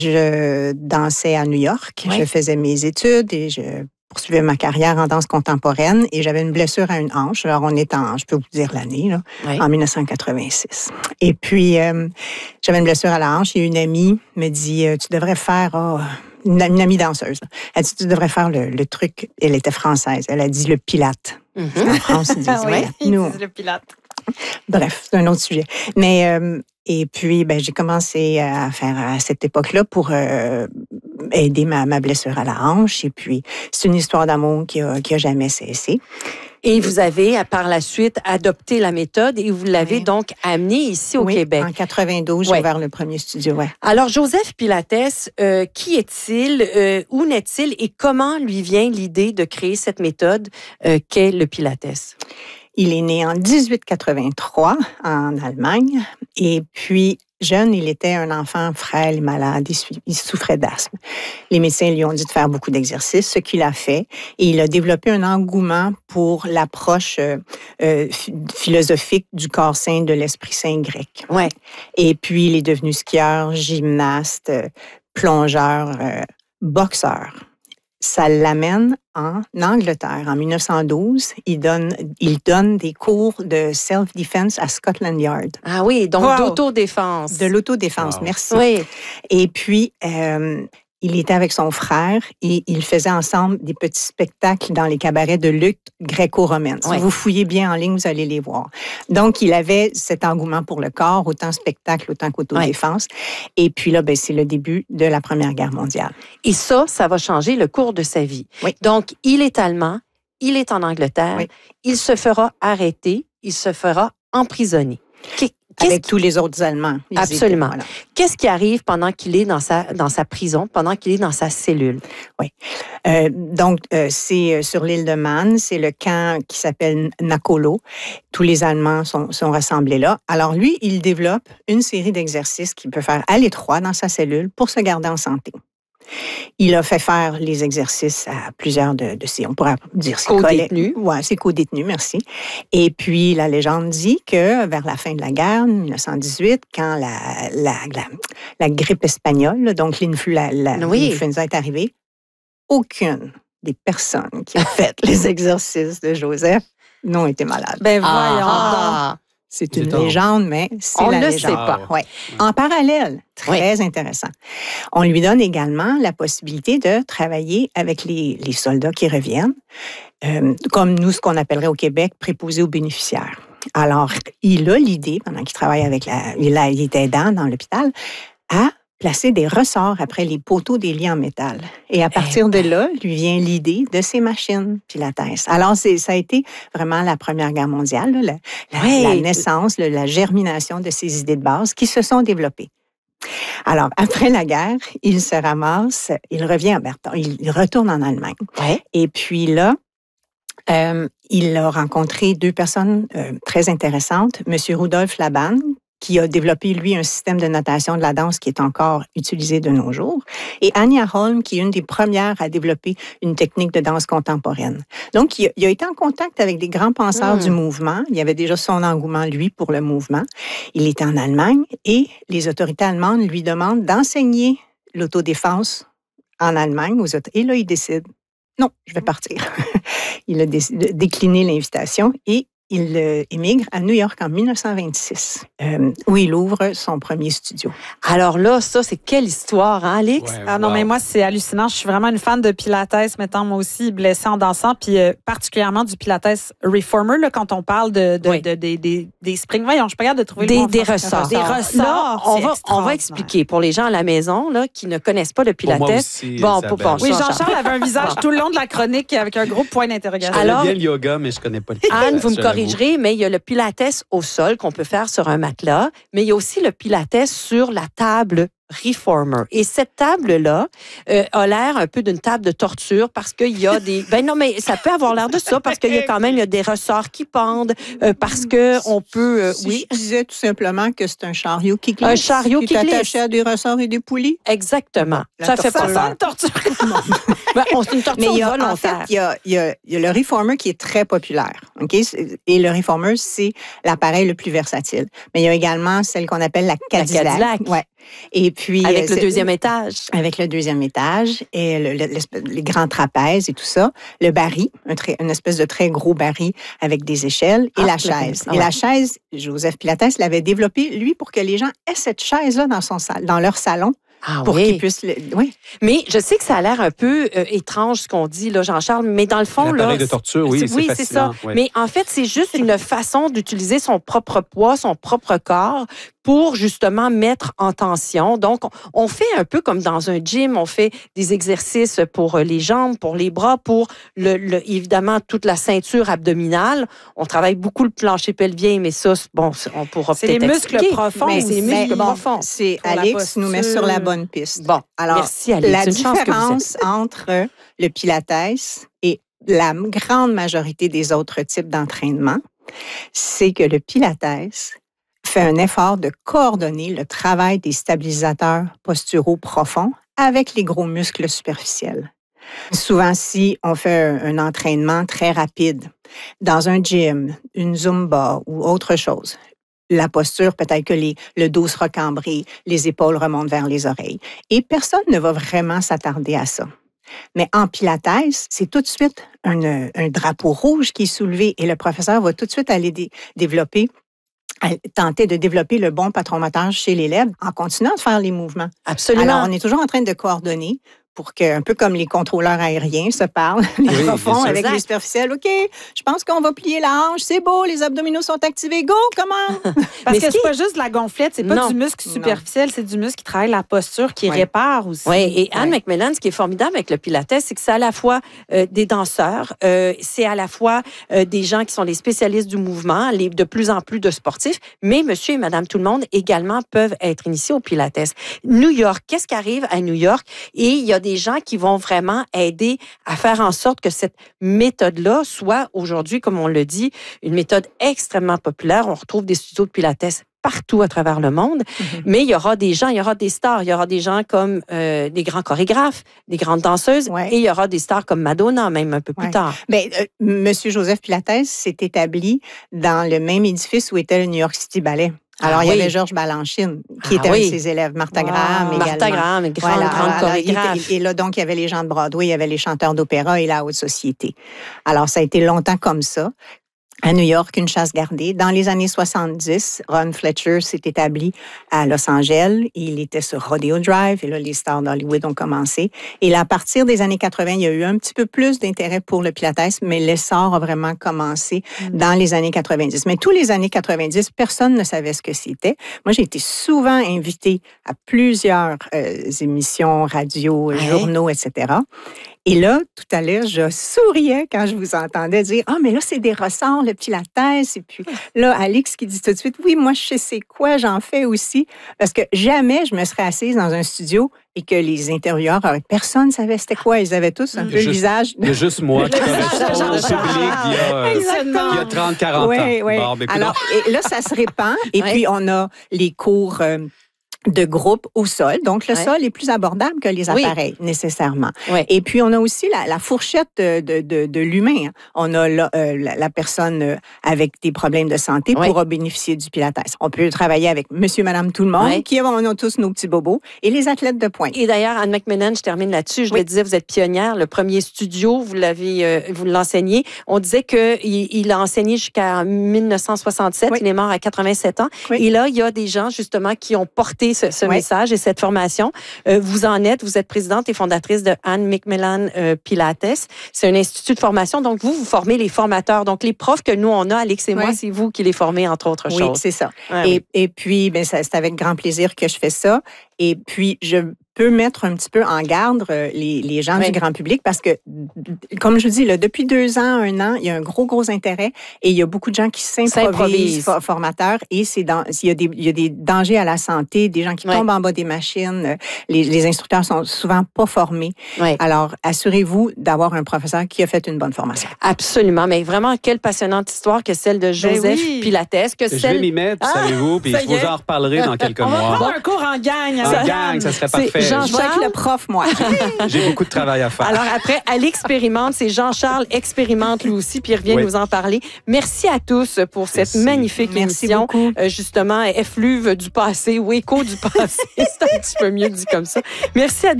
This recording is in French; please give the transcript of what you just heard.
Je dansais à New York. Je faisais mes études et je poursuivais ma carrière en danse contemporaine et j'avais une blessure à une hanche. Alors, on est je peux vous dire l'année, là, en 1986. Et puis, j'avais une blessure à la hanche et une amie me dit, tu devrais faire... une amie danseuse. Elle dit, tu devrais faire le truc. Elle était française. Elle a dit le pilate. En France, ils disent, ils disent le pilate. Bref, c'est un autre sujet. Mais, et puis, j'ai commencé à faire à cette époque-là pour aider ma blessure à la hanche. Et puis, c'est une histoire d'amour qui a jamais cessé. Et vous avez, par la suite, adopté la méthode et vous l'avez donc amenée ici au Québec. En 92, j'ai ouvert le premier studio. Alors, Joseph Pilates, qui est-il, où naît-il et comment lui vient l'idée de créer cette méthode qu'est le Pilates? Il est né en 1883 en Allemagne et puis jeune, il était un enfant frêle et malade, il souffrait d'asthme. Les médecins lui ont dit de faire beaucoup d'exercices, ce qu'il a fait et il a développé un engouement pour l'approche philosophique du corps sain, de l'esprit sain grec. Ouais. Et puis il est devenu skieur, gymnaste, plongeur, boxeur. Ça l'amène en Angleterre. En 1912, il donne des cours de self-defense à Scotland Yard. Ah oui, donc d'autodéfense. De l'autodéfense, merci. Oui. Et puis, il était avec son frère et ils faisaient ensemble des petits spectacles dans les cabarets de lutte gréco-romaine. Si vous fouillez bien en ligne, vous allez les voir. Donc, il avait cet engouement pour le corps, autant spectacle, autant qu'autodéfense. Et puis là, c'est le début de la Première Guerre mondiale. Et ça va changer le cours de sa vie. Oui. Donc, il est allemand, il est en Angleterre, il se fera arrêter, il se fera emprisonner. Avec tous les autres Allemands. Absolument. Qu'est-ce qui arrive pendant qu'il est dans sa prison, pendant qu'il est dans sa cellule? Oui. Donc, c'est sur l'île de Man, c'est le camp qui s'appelle Nakolo. Tous les Allemands sont rassemblés là. Alors, lui, il développe une série d'exercices qu'il peut faire à l'étroit dans sa cellule pour se garder en santé. Il a fait faire les exercices à plusieurs de ses, on pourrait dire ses co-détenus. Oui, ses co-détenus, merci. Et puis, la légende dit que vers la fin de la guerre, 1918, quand la grippe espagnole, donc l'influenza est arrivée, aucune des personnes qui ont fait les exercices de Joseph n'ont été malades. Ben voyons. C'est une légende, mais c'est la légende. On ne sait pas. Ouais. En parallèle, très intéressant, on lui donne également la possibilité de travailler avec les soldats qui reviennent, comme nous, ce qu'on appellerait au Québec, préposés aux bénéficiaires. Alors, il a l'idée, pendant qu'il travaille avec il était aidant dans l'hôpital, à placer des ressorts après les poteaux des lits en métal. Et à partir de là, lui vient l'idée de ces machines Pilates. Alors, ça a été vraiment la Première Guerre mondiale, la naissance, la germination de ces idées de base qui se sont développées. Alors, après la guerre, il se ramasse, il revient à Berton, il retourne en Allemagne. Et puis là, il a rencontré deux personnes très intéressantes. M. Rudolf Laban, qui a développé, lui, un système de notation de la danse qui est encore utilisé de nos jours, et Anja Holm, qui est une des premières à développer une technique de danse contemporaine. Donc, il a été en contact avec des grands penseurs du mouvement. Il y avait déjà son engouement, lui, pour le mouvement. Il était en Allemagne et les autorités allemandes lui demandent d'enseigner l'autodéfense en Allemagne. Et là, il décide, non, je vais partir. Il a décliné l'invitation et il émigre à New York en 1926, où il ouvre son premier studio. Alors là, ça, c'est quelle histoire, hein, Alix? Non, mais moi, c'est hallucinant. Je suis vraiment une fan de Pilates, mettant moi aussi blessée en dansant, puis particulièrement du Pilates Reformer, là, quand on parle des springs. Voyons, je suis pas capable de trouver le mot. Des ressorts. Des ressorts. Là, on va expliquer pour les gens à la maison là, qui ne connaissent pas le Pilates. Pour moi aussi, oui, Jean-Charles avait un visage tout le long de la chronique avec un gros point d'interrogation. Alors, bien le yoga, mais je connais pas le Pilates. Anne, vous me corrigerez, mais il y a le Pilates au sol qu'on peut faire sur un matelas, mais il y a aussi le Pilates sur la table Reformer. Et cette table-là a l'air un peu d'une table de torture parce qu'il y a des... Ben non, mais ça peut avoir l'air de ça parce qu'il y a quand même des ressorts qui pendent, parce qu'on peut... Je disais tout simplement que c'est un chariot qui glisse. Un chariot qui glisse. Attaché à des ressorts et des poulies. Exactement. Ça fait pas ça. Une torture. C'est une torture volontaire. En fait, il y a le Reformer qui est très populaire. Okay? Et le Reformer, c'est l'appareil le plus versatile. Mais il y a également celle qu'on appelle la Cadillac. La Cadillac. Ouais. Et puis, avec le deuxième étage. Avec le deuxième étage et les grands trapèzes et tout ça. Le baril, une espèce de très gros baril avec des échelles et la chaise. Et la chaise, Joseph Pilates l'avait développée, lui, pour que les gens aient cette chaise-là dans leur salon. Pour qu'ils puissent... Oui. Mais je sais que ça a l'air un peu étrange ce qu'on dit, là, Jean-Charles, mais dans le fond... L'appareil de torture, oui, c'est ça. Oui. Mais en fait, c'est juste une façon d'utiliser son propre poids, son propre corps pour justement mettre en tension. Donc, on fait un peu comme dans un gym, on fait des exercices pour les jambes, pour les bras, pour évidemment toute la ceinture abdominale. On travaille beaucoup le plancher pelvien, mais ça, bon, on pourra peut-être expliquer. C'est les muscles profonds. C'est les muscles profonds. C'est Alix nous met sur la bonne piste. Bon, alors, merci Alix. La différence entre le Pilates et la grande majorité des autres types d'entraînement, c'est que le Pilates fait un effort de coordonner le travail des stabilisateurs posturaux profonds avec les gros muscles superficiels. Souvent, si on fait un entraînement très rapide dans un gym, une Zumba ou autre chose, la posture, peut-être que le dos sera cambré, les épaules remontent vers les oreilles. Et personne ne va vraiment s'attarder à ça. Mais en Pilates, c'est tout de suite un drapeau rouge qui est soulevé et le professeur va tout de suite aller tenter de développer le bon patron moteur chez l'élève en continuant de faire les mouvements. Absolument. Alors, on est toujours en train de coordonner pour que, un peu comme les contrôleurs aériens se parlent, les profonds avec les superficiels. OK, je pense qu'on va plier la hanche, c'est beau, les abdominaux sont activés, go, comment? Parce que c'est pas juste de la gonflette, c'est pas du muscle superficiel, c'est du muscle qui travaille la posture, qui répare aussi. Oui, et Anne McMillan, ce qui est formidable avec le Pilates, c'est que c'est à la fois des danseurs, c'est à la fois des gens qui sont les spécialistes du mouvement, de plus en plus de sportifs, mais monsieur et madame tout le monde également peuvent être initiés au Pilates. New York, qu'est-ce qui arrive à New York? Et il y a des gens qui vont vraiment aider à faire en sorte que cette méthode-là soit aujourd'hui, comme on le dit, une méthode extrêmement populaire. On retrouve des studios de Pilates partout à travers le monde, mais il y aura des gens, il y aura des stars, il y aura des gens comme des grands chorégraphes, des grandes danseuses, et il y aura des stars comme Madonna, même un peu plus tard. Bien, Monsieur Joseph Pilates s'est établi dans le même édifice où était le New York City Ballet. Alors, il y avait Georges Balanchine, qui était un de ses élèves, Martha Graham également. Martha Graham, grande chorégraphe. Et là, donc, il y avait les gens de Broadway, il y avait les chanteurs d'opéra et la haute société. Alors, ça a été longtemps comme ça. À New York, une chasse gardée. Dans les années 70, Ron Fletcher s'est établi à Los Angeles. Il était sur Rodeo Drive. Et là, les stars d'Hollywood ont commencé. Et là, à partir des années 80, il y a eu un petit peu plus d'intérêt pour le Pilates, mais l'essor a vraiment commencé dans les années 90. Mais tous les années 90, personne ne savait ce que c'était. Moi, j'ai été souvent invitée à plusieurs émissions, radio, journaux, etc. Et là, tout à l'heure, je souriais quand je vous entendais dire « Ah, mais là, c'est des ressorts, le Pilates. » Et puis là, Alix qui dit tout de suite « Oui, moi, je sais quoi, j'en fais aussi. » Parce que jamais je me serais assise dans un studio et que les intervieweurs, personne ne savait c'était quoi. Ils avaient tous un peu le visage. Il y a juste moi qui correspond au public il y a 30-40 ans. Oui. Bon, alors, et là, ça se répand. Et puis, on a les cours... de groupe au sol. Donc, le sol est plus abordable que les appareils, nécessairement. Et puis, on a aussi la fourchette de l'humain. On a la personne avec des problèmes de santé pourra bénéficier du Pilates. On peut travailler avec monsieur, madame, tout le monde, on a tous nos petits bobos, et les athlètes de pointe. Et d'ailleurs, Anne McMillan, je termine là-dessus, je le disais, vous êtes pionnière, le premier studio, vous l'enseignez. On disait qu'il a enseigné jusqu'à 1967, il est mort à 87 ans. Et là, il y a des gens, justement, qui ont porté ce message et cette formation. Vous êtes présidente et fondatrice de Anne McMillan Pilates. C'est un institut de formation. Donc, vous formez les formateurs. Donc, les profs que nous, on a, Alix et moi, c'est vous qui les formez, entre autres choses. Oui, c'est ça. Et puis, c'est avec grand plaisir que je fais ça. Et puis, je peux mettre un petit peu en garde les gens du grand public parce que, comme je vous dis, là, depuis 2 ans, 1 an, il y a un gros intérêt et il y a beaucoup de gens qui s'improvisent formateurs et il y a des dangers à la santé, des gens qui tombent en bas des machines. Les instructeurs sont souvent pas formés. Alors, assurez-vous d'avoir un professeur qui a fait une bonne formation. Absolument. Mais vraiment, quelle passionnante histoire que celle de Joseph Pilates. Je vais m'y mettre, savez-vous, puis je vous en reparlerai dans quelques mois. On va prendre un cours en gang. En gang, ça serait parfait. fait. Je vais être le prof, moi. J'ai beaucoup de travail à faire. Alors après, elle expérimente. C'est Jean-Charles expérimente lui aussi, puis il revient nous en parler. Merci à tous pour cette magnifique émission. Justement, effluve du passé ou écho du passé. C'est un petit peu mieux dit comme ça. Merci à